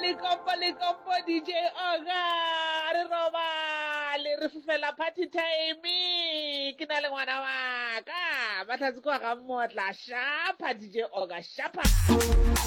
lekompo DJ Oga re robale re fela party time ke na le ngwana wa ka ba tla tsikwa ga mmotla shapa DJ Oga shapa